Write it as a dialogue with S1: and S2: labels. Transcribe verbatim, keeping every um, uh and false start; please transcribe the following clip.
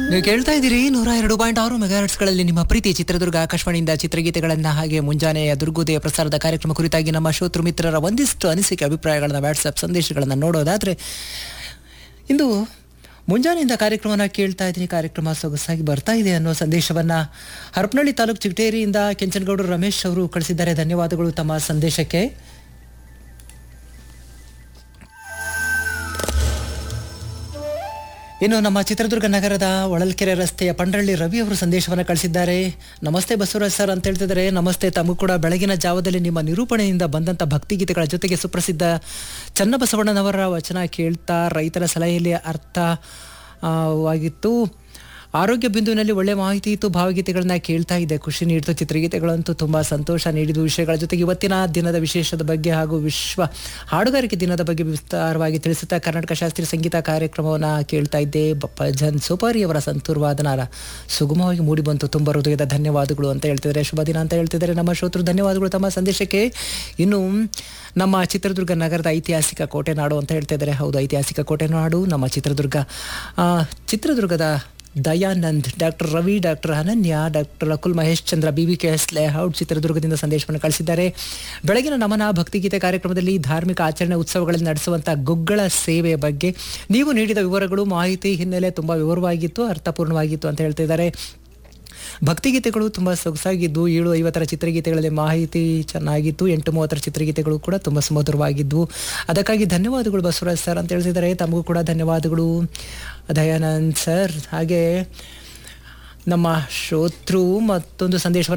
S1: ನೀವು ಕೇಳ್ತಾ ಇದ್ದೀರಿ ನೂರ ಎರಡು ಪಾಯಿಂಟ್ ಆರು ಮೆಗಾಹರ್ಟ್ಸ್ಗಳಲ್ಲಿ ನಿಮ್ಮ ಪ್ರೀತಿ ಚಿತ್ರದುರ್ಗ ಆಕಾಶವಾಣಿಯಿಂದ ಚಿತ್ರಗೀತೆಗಳನ್ನ ಹಾಗೆ ಮುಂಜಾನೆಯ ದುರ್ಗೋದಯ ಪ್ರಸಾರದ ಕಾರ್ಯಕ್ರಮ ಕುರಿತಾಗಿ ನಮ್ಮ ಶ್ರೋತೃ ಮಿತ್ರರ ಒಂದಿಷ್ಟು ಅನಿಸಿಕೆ ಅಭಿಪ್ರಾಯಗಳನ್ನ ವಾಟ್ಸಪ್ ಸಂದೇಶಗಳನ್ನು ನೋಡೋದಾದ್ರೆ ಇಂದು ಮುಂಜಾನೆಯಿಂದ ಕಾರ್ಯಕ್ರಮನ ಕೇಳ್ತಾ ಇದ್ದೀನಿ, ಕಾರ್ಯಕ್ರಮ ಸೊಗಸಾಗಿ ಬರ್ತಾ ಇದೆ ಅನ್ನೋ ಸಂದೇಶವನ್ನ ಹರಪನಹಳ್ಳಿ ತಾಲೂಕು ಚಿಗಟೇರಿಯಿಂದ ಕೆಂಚನಗೌಡರು ರಮೇಶ್ ಅವರು ಕಳಿಸಿದ್ದಾರೆ. ಧನ್ಯವಾದಗಳು ತಮ್ಮ ಸಂದೇಶಕ್ಕೆ. ಇನ್ನು ನಮ್ಮ ಚಿತ್ರದುರ್ಗ ನಗರದ ಹೊಳಲ್ಕೆರೆ ರಸ್ತೆಯ ಪಂಡ್ರಳ್ಳಿ ರವಿ ಅವರು ಸಂದೇಶವನ್ನು ಕಳಿಸಿದ್ದಾರೆ. ನಮಸ್ತೆ ಬಸವರಾಜ್ ಸರ್ ಅಂತ ಹೇಳ್ತಿದ್ದಾರೆ. ನಮಸ್ತೆ, ತಮಗೂ ಕೂಡ ಬೆಳಗಿನ ಜಾವದಲ್ಲಿ ನಿಮ್ಮ ನಿರೂಪಣೆಯಿಂದ ಬಂದಂಥ ಭಕ್ತಿಗೀತೆಗಳ ಜೊತೆಗೆ ಸುಪ್ರಸಿದ್ಧ ಚನ್ನಬಸವಣ್ಣನವರ ವಚನ ಕೇಳ್ತಾ ರೈತರ ಸಲಹೆಯಲ್ಲಿ ಅರ್ಥವಾಗಿತ್ತು. ಆರೋಗ್ಯ ಬಿಂದುವಿನಲ್ಲಿ ಒಳ್ಳೆ ಮಾಹಿತಿ ಇತ್ತು. ಭಾವಗೀತೆಗಳನ್ನ ಕೇಳ್ತಾ ಇದ್ದೆ, ಖುಷಿ ನೀಡಿತು. ಚಿತ್ರಗೀತೆಗಳಂತೂ ತುಂಬ ಸಂತೋಷ ನೀಡಿದ ವಿಷಯಗಳ ಜೊತೆಗೆ ಇವತ್ತಿನ ದಿನದ ವಿಶೇಷದ ಬಗ್ಗೆ ಹಾಗೂ ವಿಶ್ವ ಹಾಡುಗಾರಿಕೆ ದಿನದ ಬಗ್ಗೆ ವಿಸ್ತಾರವಾಗಿ ತಿಳಿಸುತ್ತಾ ಕರ್ನಾಟಕ ಶಾಸ್ತ್ರೀಯ ಸಂಗೀತ ಕಾರ್ಯಕ್ರಮವನ್ನು ಕೇಳ್ತಾ ಇದ್ದೆ. ಭಜನ್ ಸೋಪಾರಿ ಅವರ ಸಂತೂರ್ ವಾದನ ಸುಗಮವಾಗಿ ಮೂಡಿಬಂತು. ತುಂಬ ಹೃದಯದ ಧನ್ಯವಾದಗಳು ಅಂತ ಹೇಳ್ತಿದ್ದಾರೆ. ಶುಭ ದಿನ ಅಂತ ಹೇಳ್ತಿದ್ದಾರೆ ನಮ್ಮ ಶ್ರೋತೃ. ಧನ್ಯವಾದಗಳು ತಮ್ಮ ಸಂದೇಶಕ್ಕೆ. ಇನ್ನು ನಮ್ಮ ಚಿತ್ರದುರ್ಗ ನಗರದ ಐತಿಹಾಸಿಕ ಕೋಟೆ ನಾಡು ಅಂತ ಹೇಳ್ತಾ ಇದ್ದಾರೆ. ಹೌದು, ಐತಿಹಾಸಿಕ ಕೋಟೆ ನಾಡು ನಮ್ಮ ಚಿತ್ರದುರ್ಗ. ಚಿತ್ರದುರ್ಗದ ದಯಾನಂದ್, ಡಾಕ್ಟರ್ ರವಿ, ಡಾಕ್ಟರ್ ಅನನ್ಯ, ಡಾಕ್ಟರ್ ಅಕುಲ್ ಮಹೇಶ್ ಚಂದ್ರ, B V K S layout ಚಿತ್ರದುರ್ಗದಿಂದ ಸಂದೇಶವನ್ನು ಕಳಿಸಿದ್ದಾರೆ. ಬೆಳಗಿನ ನಮನ ಭಕ್ತಿಗೀತೆ ಕಾರ್ಯಕ್ರಮದಲ್ಲಿ ಧಾರ್ಮಿಕ ಆಚರಣೆ ಉತ್ಸವಗಳಲ್ಲಿ ನಡೆಸುವಂಥ ಗುಗ್ಗಳ ಸೇವೆಯ ಬಗ್ಗೆ ನೀವು ನೀಡಿದ ವಿವರಗಳು, ಮಾಹಿತಿ, ಹಿನ್ನೆಲೆ ತುಂಬ ವಿವರವಾಗಿತ್ತು, ಅರ್ಥಪೂರ್ಣವಾಗಿತ್ತು ಅಂತ ಹೇಳ್ತಿದ್ದಾರೆ. ಭಕ್ತಿಗೀತೆಗಳು ತುಂಬ ಸೊಗಸಾಗಿದ್ದು, ಏಳು ಐವತ್ತರ ಚಿತ್ರಗೀತೆಗಳಲ್ಲಿ ಮಾಹಿತಿ ಚೆನ್ನಾಗಿತ್ತು. ಎಂಟು ಮೂವತ್ತರ ಚಿತ್ರಗೀತೆಗಳು ಕೂಡ ತುಂಬ ಸುಮಧುರವಾಗಿದ್ವು. ಅದಕ್ಕಾಗಿ ಧನ್ಯವಾದಗಳು ಬಸವರಾಜ್ ಸರ್ ಅಂತ ಹೇಳ್ತಿದ್ದಾರೆ. ತಮಗೂ ಕೂಡ ಧನ್ಯವಾದಗಳು ದಯಾನಂದ್ ಸರ್. ಹಾಗೆ ನಮ್ಮ ಶ್ರೋತೃ ಮತ್ತೊಂದು ಸಂದೇಶವನ್ನು